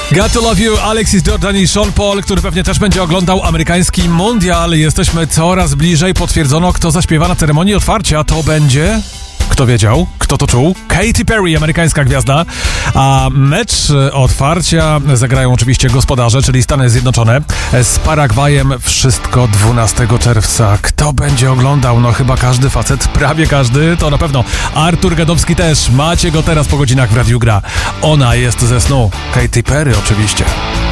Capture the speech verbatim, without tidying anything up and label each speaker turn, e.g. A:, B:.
A: Got to Love You, Alexis Jordan i Sean Paul, który pewnie też będzie oglądał amerykański mundial. Jesteśmy coraz bliżej, potwierdzono, kto zaśpiewa na ceremonii otwarcia. To będzie... Kto wiedział? Kto to czuł? Katy Perry, amerykańska gwiazda. A mecz otwarcia zagrają oczywiście gospodarze, czyli Stany Zjednoczone z Paragwajem. Wszystko dwunastego czerwca. Kto będzie oglądał? No chyba każdy facet, prawie każdy, to na pewno. Artur Gadowski też. Macie go teraz po godzinach w Radiu Gra. Ona jest ze snu. Katy Perry oczywiście.